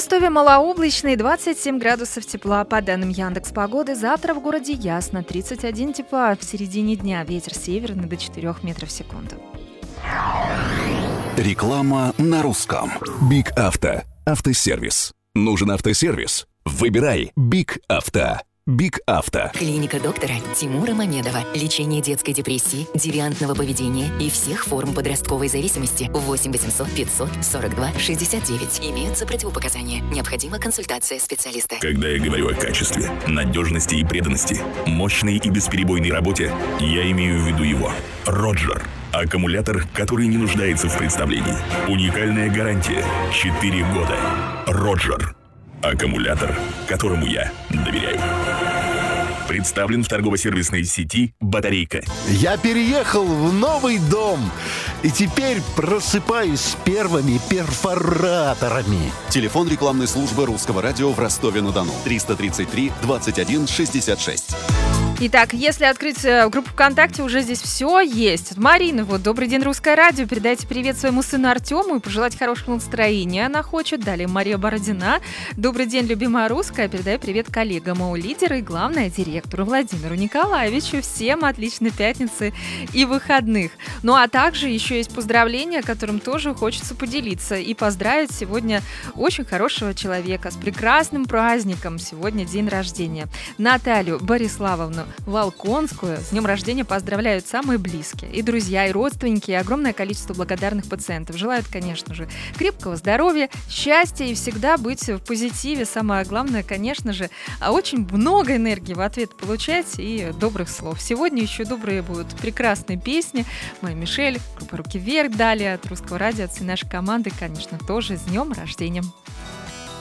Ростове малооблачно и 27 градусов тепла. По данным Яндекс.Погоды, завтра в городе ясно, 31 тепла. В середине дня ветер северный до 4 метров в секунду. Реклама на русском. Биг Авто. Автосервис. Нужен автосервис? Выбирай Биг Авто. Биг Авто. Клиника доктора Тимура Мамедова. Лечение детской депрессии, девиантного поведения и всех форм подростковой зависимости. 8 800 542 69. Имеются противопоказания. Необходима консультация специалиста. Когда я говорю о качестве, надежности и преданности, мощной и бесперебойной работе, я имею в виду его. Роджер. Аккумулятор, который не нуждается в представлении. Уникальная гарантия. 4 года. Роджер. Аккумулятор, которому я доверяю. Представлен в торгово-сервисной сети «Батарейка». Я переехал в новый дом и теперь просыпаюсь с первыми перфораторами. Телефон рекламной службы Русского радио в Ростове-на-Дону. 333 21 66. Итак, если открыть группу ВКонтакте, уже здесь все есть. Марина, добрый день, Русское радио. Передайте привет своему сыну Артему и пожелать хорошего настроения она хочет. Далее Мария Бородина. Добрый день, любимая Русская. Передаю привет коллегам, лидеру и, главное, директору Владимиру Николаевичу. Всем отличной пятницы и выходных. Ну, а также еще есть поздравления, которым тоже хочется поделиться и поздравить сегодня очень хорошего человека с прекрасным праздником. Сегодня день рождения. Наталью Бориславовну Волконскую с днем рождения поздравляют самые близкие, и друзья, и родственники, и огромное количество благодарных пациентов. Желают, конечно же, крепкого здоровья, счастья и всегда быть в позитиве. Самое главное, конечно же, очень много энергии в ответ получать и добрых слов. Сегодня еще добрые будут прекрасные песни. Моя Мишель, группа «Руки вверх», далее от Русского радио, от всей нашей команды, конечно, тоже с днем рождения.